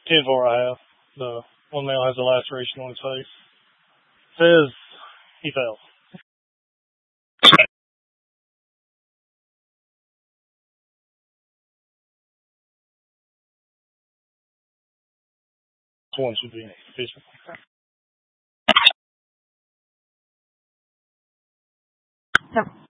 10-4 I have. The one male has a laceration on his face. Says he fell. This one should be fishing. So